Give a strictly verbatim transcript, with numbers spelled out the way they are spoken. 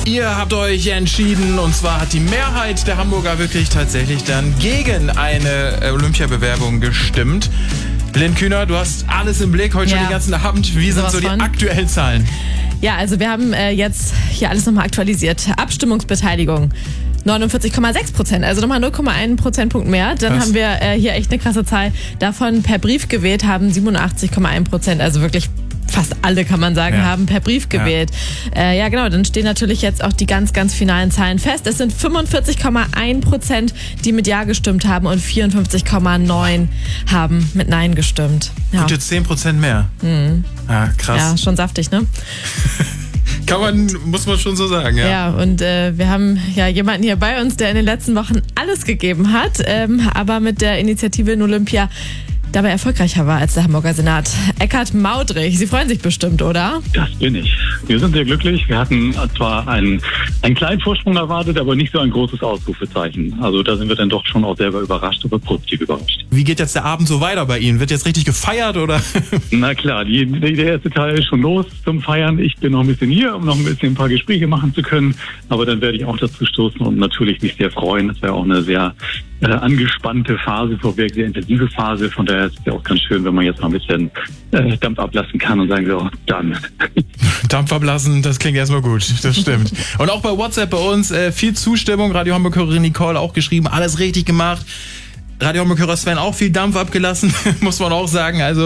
Ihr habt euch entschieden, und zwar hat die Mehrheit der Hamburger wirklich tatsächlich dann gegen eine Olympiabewerbung gestimmt. Lynn Kühner, du hast alles im Blick, heute ja. schon den ganzen Abend. Wie sind so die von? aktuellen Zahlen? Ja, also wir haben äh, jetzt hier alles nochmal aktualisiert. Abstimmungsbeteiligung. neunundvierzig Komma sechs Prozent, also nochmal null Komma eins Prozentpunkt mehr. Dann Was? haben wir äh, hier echt eine krasse Zahl. Davon per Brief gewählt haben siebenundachtzig Komma eins Prozent, also wirklich fast alle, kann man sagen, ja. haben per Brief gewählt. Ja. Äh, ja, genau, dann stehen natürlich jetzt auch die ganz, ganz finalen Zahlen fest. Es sind fünfundvierzig Komma eins Prozent, die mit Ja gestimmt haben und vierundfünfzig Komma neun haben mit Nein gestimmt. Ja. Gute zehn Prozent mehr. Mhm. Ja, krass. Ja, schon saftig, ne? Kann man, muss man schon so sagen, ja. Ja, und äh, wir haben ja jemanden hier bei uns, der in den letzten Wochen alles gegeben hat, ähm, aber mit der Initiative in Olympia dabei erfolgreicher war als der Hamburger Senat. Eckhard Maudrich, Sie freuen sich bestimmt, oder? Das bin ich. Wir sind sehr glücklich. Wir hatten zwar einen, einen kleinen Vorsprung erwartet, aber nicht so ein großes Ausrufezeichen. Also da sind wir dann doch schon auch selber überrascht, aber positiv überrascht. Wie geht jetzt der Abend so weiter bei Ihnen? Wird jetzt richtig gefeiert, oder? Na klar, die, der erste Teil ist schon los zum Feiern. Ich bin noch ein bisschen hier, um noch ein bisschen ein paar Gespräche machen zu können. Aber dann werde ich auch dazu stoßen und natürlich mich sehr freuen. Das wäre auch eine sehr äh, angespannte Phase, vorweg sehr intensive Phase. Von daher ist es ja auch ganz schön, wenn man jetzt noch ein bisschen äh, Dampf ablassen kann und sagen so, dann. Dampf ablassen, das klingt erstmal gut, das stimmt. Und auch bei WhatsApp bei uns äh, viel Zustimmung. Radio Hamburg-Hörerin Nicole auch geschrieben, alles richtig gemacht. Radio Hamburg-Hörer Sven auch viel Dampf abgelassen, muss man auch sagen. Also